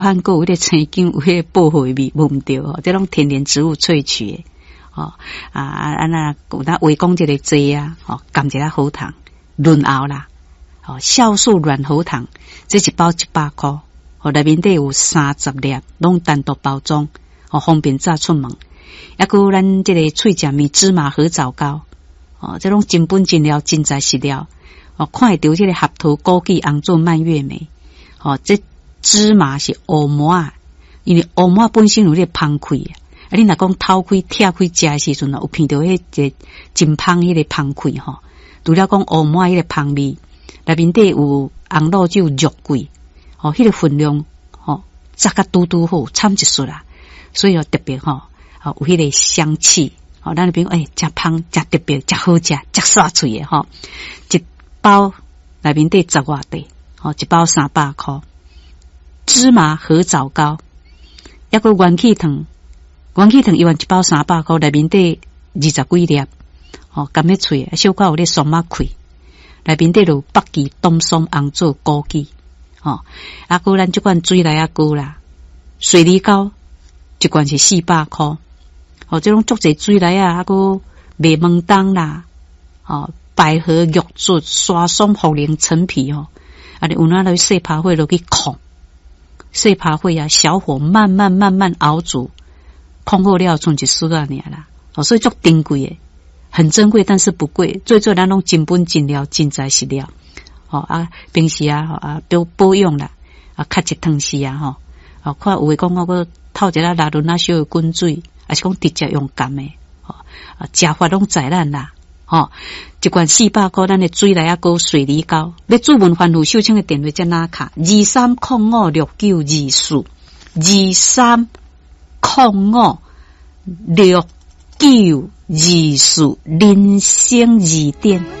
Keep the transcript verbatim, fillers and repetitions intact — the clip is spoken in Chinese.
含个有迄个青姜，有迄个薄荷味，闻唔到哦，这种天然植物萃取的哦啊啊那有那维讲这个剂啊，哦，甘一下喉糖，润喉啦，哦，酵素软喉糖，这一包一百块，哦，内面底有三十粒，拢单独包装，哦，方便早出门。还有咱这个脆食面芝麻合枣膏，哦，这种真本真料真材实料，哦，看会到这个合桃、枸杞、红枣、蔓越莓，哦，这芝麻是乌麻啊，因为乌麻本身有咧芳气啊，啊，你若讲偷开、拆开食的时阵，有闻到迄个真芳迄个芳气吼。除了讲乌麻迄个芳味，内面底有红露酒、肉桂，哦，迄个分量，吼，炸甲嘟嘟好，惨一撮啦，所以哦特别吼。哦，有迄个香气，哦，咱那边诶，真芳，真特别，真好食，真刷嘴的吼。一包内面底十外块，哦，一包三百块。芝麻合枣膏，抑个元气糖，元气糖一万一包三百块，内面底二十几粒，哦，甘迄脆，小可有咧松马开，内面底有北极冬松红枣枸杞，哦，啊个咱即款水来啊膏啦，水梨膏一罐是四百块。哦，这种足侪水来啊，还个麦门冬啦，哦，百合玉竹、沙松、茯苓、陈皮哦，啊，你有哪来细扒火落去控，细扒火啊，小火慢慢慢慢熬煮，控好了，剩一丝啊尔啦，哦，所以足珍贵诶，很珍贵，但是不贵，最最咱拢真本真料，真材实料，哦啊，平时啊，啊保保养啦，啊，较一汤时啊，吼，哦，看有诶讲我个透一下拉轮啊，小诶滚水。还是讲直接用甘的，哦，啊，食法拢在咱啦，哦，一罐四百块，咱的水来啊，膏水梨膏，要注文番户秀清的电话在哪卡？二三零五六九二四，二三零五六九二四，人生字典。